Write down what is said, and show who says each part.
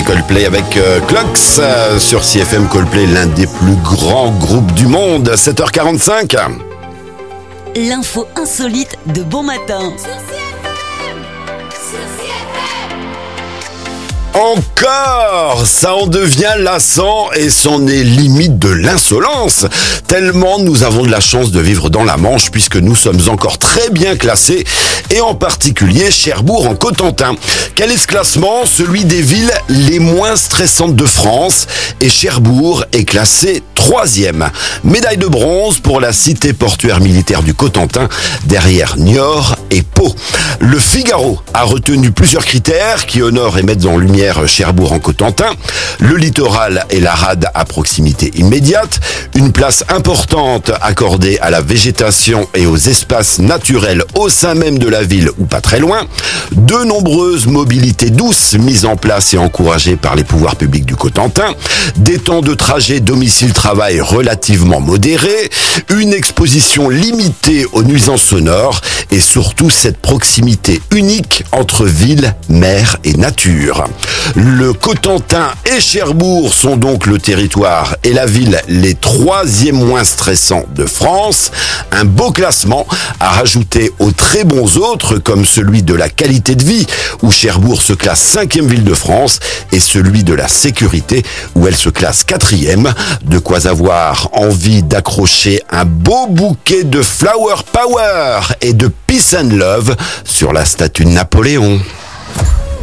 Speaker 1: Coldplay avec Clocks sur CFM. Coldplay, l'un des plus grands groupes du monde. 7h45.
Speaker 2: L'info insolite de Bon Matin.
Speaker 1: Encore, ça en devient lassant et c'en est limite de l'insolence. Tellement nous avons de la chance de vivre dans la Manche puisque nous sommes encore très bien classés et en particulier Cherbourg en Cotentin. Quel est ce classement? Celui des villes les moins stressantes de France et Cherbourg est classé 3e. Médaille de bronze pour la cité portuaire militaire du Cotentin derrière Niort et Pau. Le Figaro a retenu plusieurs critères qui honorent et mettent en lumière Cherbourg en Cotentin, le littoral et la rade à proximité immédiate, une place importante accordée à la végétation et aux espaces naturels au sein même de la ville ou pas très loin, de nombreuses mobilités douces mises en place et encouragées par les pouvoirs publics du Cotentin, des temps de trajet domicile-travail relativement modérés, une exposition limitée aux nuisances sonores et surtout cette proximité unique entre ville, mer et nature. Le Cotentin et Cherbourg sont donc le territoire et la ville les 3e moins stressants de France. Un beau classement à rajouter aux très bons autres comme celui de la qualité de vie où Cherbourg se classe 5e ville de France et celui de la sécurité où elle se classe 4e. De quoi avoir envie d'accrocher un beau bouquet de flower power et de peace and love sur la statue de Napoléon.